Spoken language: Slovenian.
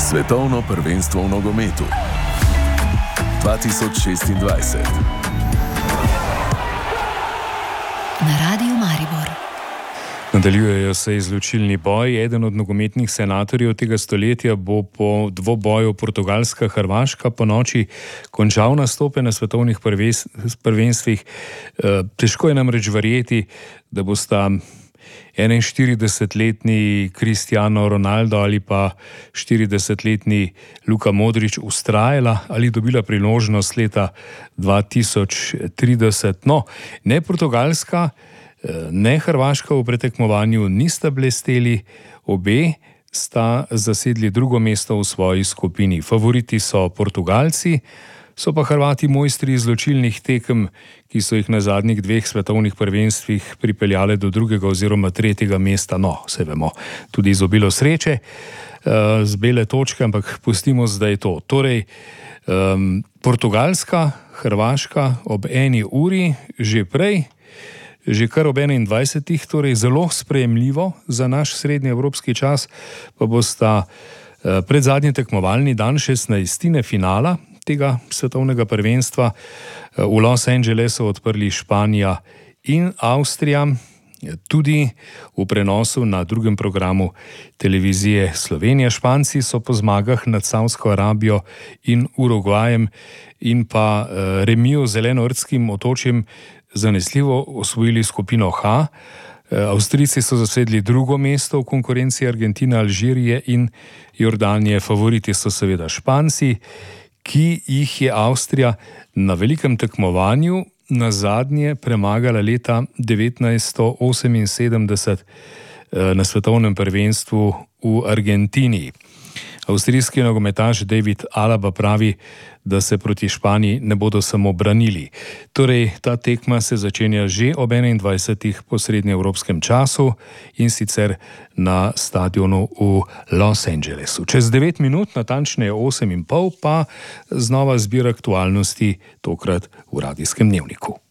Svetovno prvenstvo v nogometu 2026. Na Radiu Maribor. Nadaljujejo se izločilni boji. Eden od nogometnih senatorjev tega stoletja bo po dvoboju Portugalska-Hrvaška po noči končal nastope na svetovnih prvenstvih. Težko je namreč verjeti, da bosta 41-letni Cristiano Ronaldo ali pa 40-letni Luka Modrić ustrajala ali dobila priložnost leta 2030. No, ne Portugalska, ne Hrvaška v pretekmovanju nista blesteli, obe sta zasedli drugo mesto v svoji skupini. Favoriti so Portugalci, so pa Hrvati mojstri izločilnih tekem, ki so jih na zadnjih dveh svetovnih prvenstvih pripeljale do drugega oziroma tretjega mesta. No, se vemo, tudi z obilo sreče, z bele točke, ampak pustimo zdaj to. Torej, Portugalska, Hrvaška ob 1 uri, že prej, že kar ob 21, torej zelo sprejemljivo za naš srednjeevropski čas, pa bosta predzadnji tekmovalni dan 16. finala tega svetovnega prvenstva v Los Angelesu odprli Španija in Avstrija, tudi v prenosu na drugem programu televizije Slovenija. Španci so po zmagah nad Savdsko Arabijo in Urugvajem in pa remiju z Zelenoortskim otočjem zanesljivo osvojili skupino H. Avstrijci so zasedli drugo mesto v konkurenci Argentine, Alžirije in Jordanije. Favoriti so seveda Španci, ki jih je Avstrija na velikem tekmovanju na zadnje premagala leta 1978 na svetovnem prvenstvu v Argentini. Avstrijski nogometaš David Alaba pravi, da se proti Španiji ne bodo samo branili. Torej, ta tekma se začenja že ob 21. po srednjeevropskem času in sicer na stadionu v Los Angelesu. Čez 9 minut, natančneje 8:30, pa znova zbir aktualnosti, tokrat v Radijskem dnevniku.